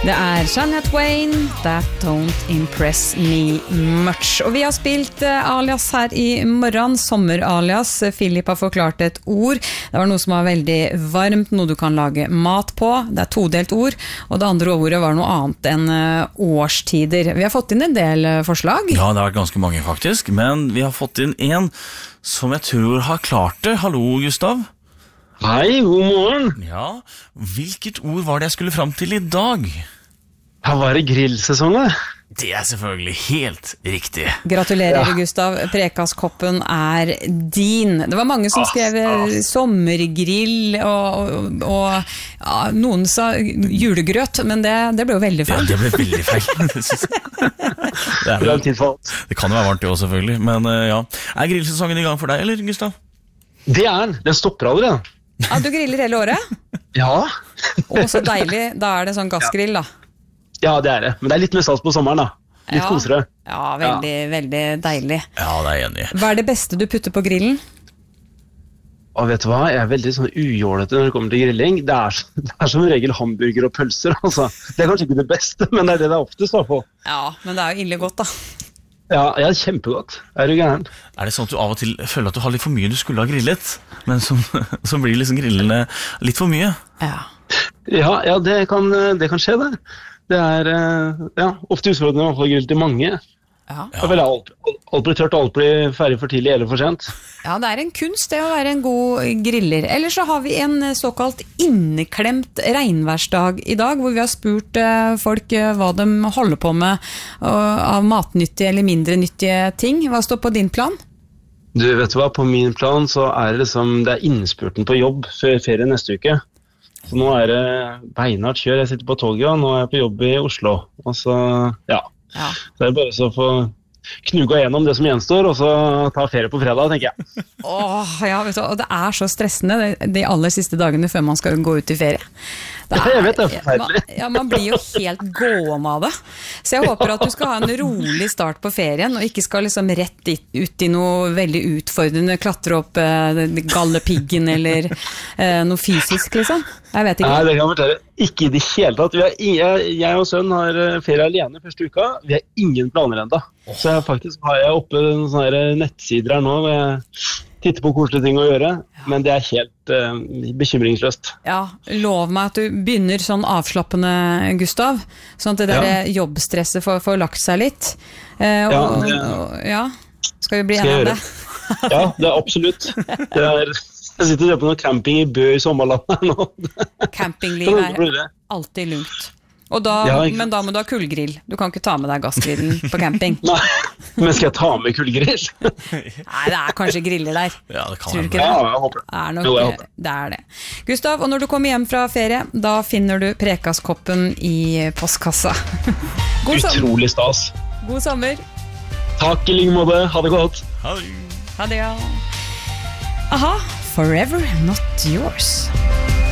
Det Shania Twain, That Don't Impress Me Much. Og vi har spilt alias her I morgen, sommeralias. Philip har forklart et ord. Det var noe som var veldig varmt, noe du kan lage mat på. Det todelt ord, og det andre ordet var noe annet enn årstider. Vi har fått inn en del forslag. Ja, det har vært ganske mange faktisk, men vi har fått inn en som jeg tror har klart det. Hallo, Gustav. Hei, god morgen. Ja, hvilket ord var det jeg skulle fram til I dag? Her var det grillsesong. Det selvfølgelig helt riktig. Gratulerer, Gustav. Prekaskoppen din. Det var mange som skrev sommergrill, og ja, noen sa julegrøt, men det ble jo veldig feil. Ja, det ble veldig feil. Det kan jo være varmt det også, selvfølgelig. Men ja, grillsesongen I gang for deg, eller, Gustav? Det den. Den stopper aldri, da. Ja, du griller hele året? Ja. Å, så deilig. Da det sånn gassgrill, da. Ja, det det. Men det litt mer stas på sommeren, da. Litt kosere. Ja, veldig, veldig deilig. Ja, det jeg enig I. Hva det beste du putter på grillen? Og vet du hva? Jeg veldig sånn ujålete når det kommer til grilling. Det som regel hamburger og pølser, altså. Det kanskje ikke det beste, men det det oftest da på. Ja, men det jo ille godt, da. Ja, kjempegodt. Du gæren? Det sånn at du av og til føler at du har litt for mye du skulle ha grillet, men så blir liksom grillene litt for mye? Ja, det kan skje det. Det ofte utfordrende å få grillet til mange. Ja. Alt blir tørt, alt blir ferdig for tidlig eller for sent. Ja, det en kunst det å være en god griller. Ellers så har vi en såkalt inneklemt regnværsdag I dag, hvor vi har spurt folk hva de holder på med av matnyttige eller mindre nyttige ting. Hva står på din plan? Du vet hva, på min plan så det innspurten på jobb før ferie neste uke. Så nå det beinhardt kjør. Jeg sitter på toget, og nå jeg på jobb I Oslo. Og så, så det bare så å få knuga gjennom det som gjenstår, og så ta ferie på fredag, tenker jeg. Ja, vet du, og det så stressende de aller siste dagene før man skal gå ut I ferie. Jeg vet det forferdelig. Man blir jo helt gåom av det. Så jeg håper at du skal ha en rolig start på ferien, og ikke skal liksom rett ut I noe veldig utfordrende, klatre opp gallepiggen eller noe fysisk, liksom. Jeg vet ikke. Nei, det kan jeg fortelle. Ikke I det hele tatt. Jeg og sønn har ferie alene første uka. Vi har ingen planer enda. Så faktisk har jeg oppe sånne nettsider her nå, hvor jeg titter på koselige ting å gjøre, men det helt bekymringsløst. Ja, lov meg at du begynner sånn avslappende, Gustav, sånn at det der jobbstresset får lagt seg litt. Skal vi bli enige om det? Ja, det absolutt. Jeg sitter og gjør på noe camping I Bø I sommerlandet nå. Campingliv alltid lungt. Men da må du ha kullgrill. Du kan ikke ta med deg gassgrillen på camping. Nei, men skal jeg ta med kullgrill? Nei, det kanskje griller der. Ja, det kan være. Ja, jeg håper det. Jo, jeg håper. Det det. Gustav, og når du kommer hjem fra ferie, da finner du prekaskoppen I postkassa. Utrolig stas. God sommer. Takk I like måte. Ha det godt. Ha det. Ha det, ja. Aha, forever not yours.